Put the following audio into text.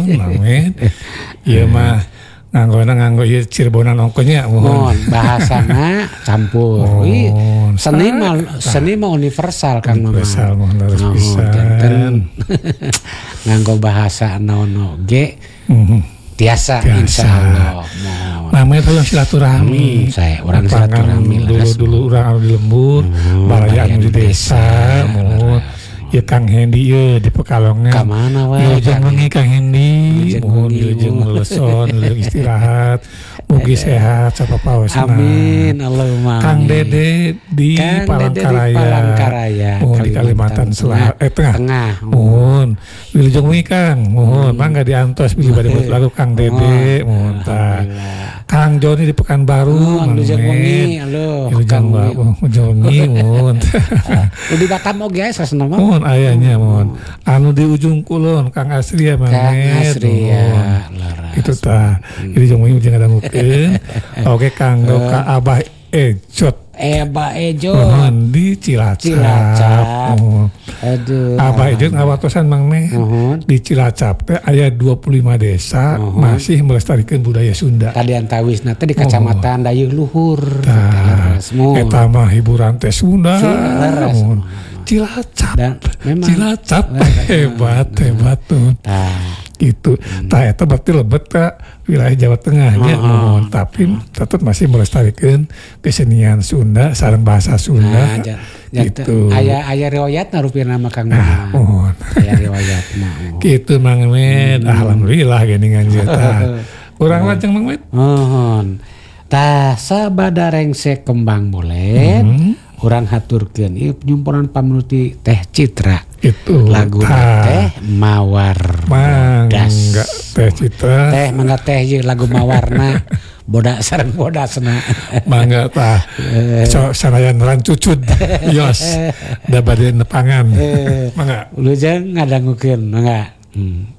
Mamet. Ieu mah nganggo ieu Cirebonan ongkonya mohon bahasana campur. Seni mah universal Kang Mama. Universal mah harus pisan. Nganggo bahasa naon oge. Tiasa insyaallah. Namanya tuh silaturahmi. Saya orang silaturahmi dulu orang di lembur, baraya di desa, mohon. Ya Kang Hendi ya di Pekalongan. Ka mana wae? Wilujeng wengi Kang Hendi, mohon wilujeng leson, wilujeng istirahat, mugi sehat sapapaosna. Amin, Allahumma. Kang Dede di Palangkaraya. Mohon di Kalimantan Tengah. Mohon wilujeng wengi Kang, mohon mangga diantos pilih bade lagu Kang Dede, mohon ta. Kang Joni di Pekanbaru, wilujeng wengi, halo. Wilujeng wengi, mohon. Di Batam oge sasana mah. Mohon ayahnya mohon. Anu di ujung kulon Kang Asria Mamet. Kang Asria. Itu tah. Jadi jeung jeung ngadangukeun. Oke kanggo ka Abah Ejot. Abah Ejot. Mohon di Cilacap. Aduh. Abah Ejot ngawatosan Mang Meh. Di Cilacap teh aya 25 desa masih melestarikan budaya Sunda. Tadi antawisna teh di Kecamatan Dayeuh Luhur. Eta mah hiburan teh Sunda. Cilacap. Cilacap hebat tuh. Itu eta berarti lebet ka wilayah Jawa Tengahnya tapi tetap masih melestarikan kesenian Sunda sareng bahasa Sunda gitu. Aya riwayatna rupina mah Kang Mama. Aya riwayatna. Kitu Mang Met. Alhamdulillah geuningan eta. Urang lajeng Mang Met. Tah sabada rengsek kembang bolet. Urang haturkeun ieu penyumpuran pamiluti Teh Citra. Itu lagu teh Mawar. Mangga Teh Citra. Teh mangga teh ieu lagu Mawarna. Boda sareng bodasna. Mangga tah. Sanayan rancucud. Yos. Da bade nepangan. Mangga. Ulujeng ngadangukeun mangga.